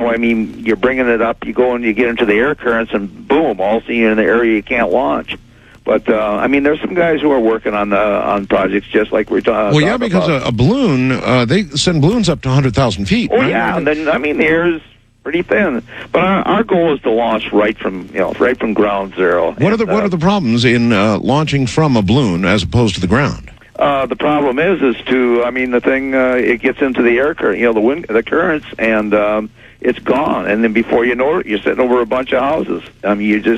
I mean, you're bringing it up, you go and you get into the air currents, and boom, all of a sudden you're in the area you can't launch. But I mean, there's some guys who are working on projects just like we're talking. Well, yeah, because a balloon, they send balloons up to 100,000 feet. Oh right? yeah, and then I mean, the air is pretty thin. But our goal is to launch right from ground zero. What are the problems in launching from a balloon as opposed to the ground? The problem is the thing, it gets into the air current, the currents, and it's gone. And then before you know it, you're sitting over a bunch of houses. I mean, it's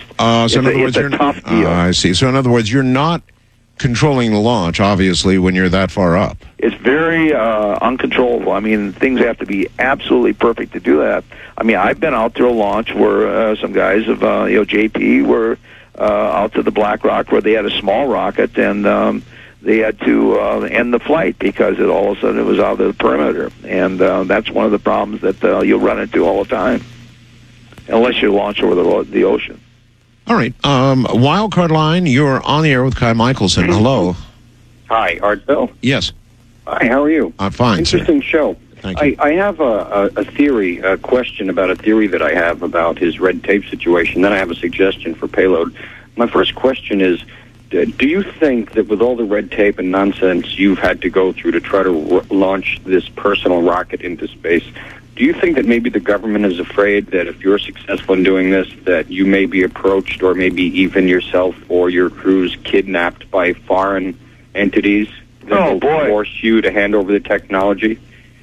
a tough deal. I see. So in other words, you're not controlling the launch, obviously, when you're that far up. It's very uncontrollable. I mean, things have to be absolutely perfect to do that. I mean, I've been out to a launch where some guys of, JP were out to the Black Rock where they had a small rocket, and they had to end the flight because all of a sudden it was out of the perimeter. And that's one of the problems that you'll run into all the time, unless you launch over the ocean. All right. Wildcard line, you're on the air with Kai Michelson. Hello. Hi, Art Bell. Yes. Hi, how are you? I'm fine, Interesting show. Thank you. I have a theory, a question about a theory that I have about his red tape situation. Then I have a suggestion for payload. My first question is, do you think that with all the red tape and nonsense you've had to go through to try to launch this personal rocket into space, do you think that maybe the government is afraid that if you're successful in doing this, that you may be approached or maybe even yourself or your crew's kidnapped by foreign entities that will force you to hand over the technology?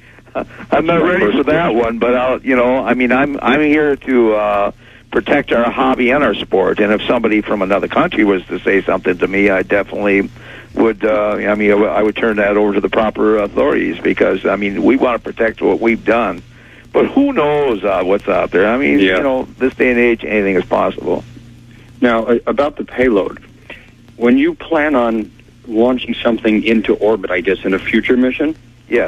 I'm not ready for that one, but I'm here to protect our hobby and our sport. And if somebody from another country was to say something to me, I definitely would. I would turn that over to the proper authorities because we want to protect what we've done. But who knows what's out there? I mean, this day and age, anything is possible. Now, about the payload, when you plan on launching something into orbit, I guess, in a future mission? Yes.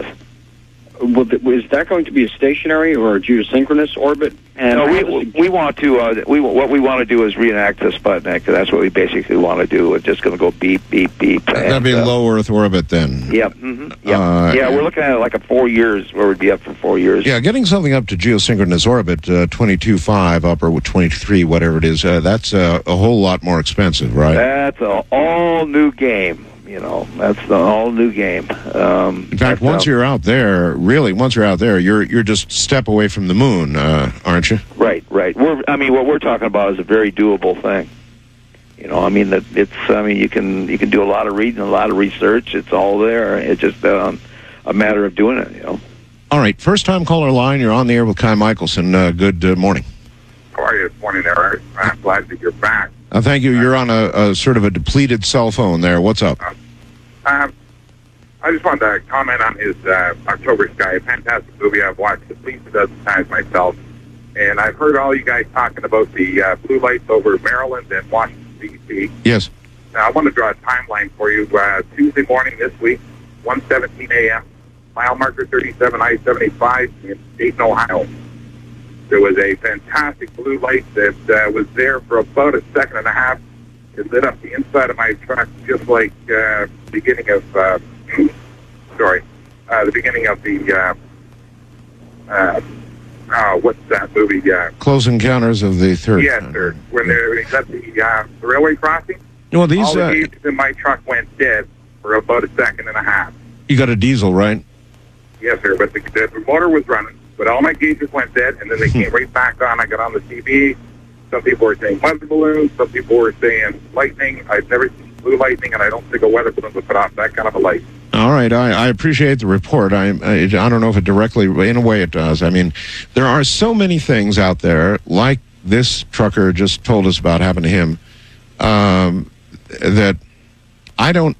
Is that going to be a stationary or a geosynchronous orbit? And we want to. What we want to do is reenact the Sputnik. That's what we basically want to do. It's just going to go beep, beep, beep. That'd be low Earth orbit then. Yep. Mm-hmm. Yep. We're looking at it like a 4 years, where we'd be up for 4 years. Yeah, getting something up to geosynchronous orbit, 22.5 up or 23, whatever it is, that's a whole lot more expensive, right? That's an all new game. That's the all new game. In fact, once you're out there, you're just a step away from the moon, aren't you? Right. What we're talking about is a very doable thing. You can do a lot of reading, a lot of research. It's all there. It's just a matter of doing it. All right, first time caller line. You're on the air with Kai Michelson. Good morning. How are you this morning, there? I'm glad that you're back. Thank you. You're on a sort of a depleted cell phone there. What's up? I just wanted to comment on his October Sky, a fantastic movie. I've watched at least a dozen times myself. And I've heard all you guys talking about the blue lights over Maryland and Washington, D.C. Yes. Now, I want to draw a timeline for you. Tuesday morning this week, 1:17 a.m., mile marker 37 I-75 in Dayton, Ohio. There was a fantastic blue light that was there for about a second and a half. It lit up the inside of my truck just like the beginning of, the beginning of the, what's that movie? Close Encounters of the Third. Yes, sir. When he's at the railway crossing, well, all the gauges in my truck went dead for about a second and a half. You got a diesel, right? Yes, sir, but the motor was running, but all my gauges went dead, and then they came right back on. I got on the TV. Some people were saying weather balloons. Some people were saying lightning. I've never seen blue lightning, and I don't think a weather balloon would put off that kind of a light. All right, I appreciate the report. I don't know if it directly, in a way it does. I mean, there are so many things out there, like this trucker just told us about happened to him, that I don't,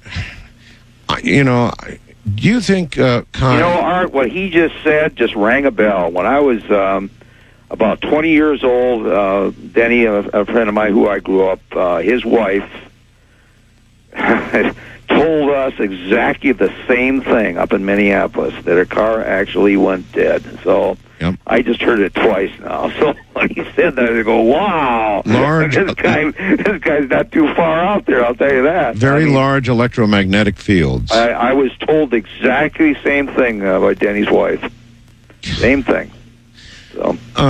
do you think, Art, what he just said just rang a bell. When I was about 20 years old, Denny, a friend of mine who I grew up, his wife told us exactly the same thing up in Minneapolis, that her car actually went dead. So I just heard it twice now. So when he said that, I go, wow, this guy's not too far out there, I'll tell you that. Very large electromagnetic fields. I was told exactly the same thing by Denny's wife. Same thing. So.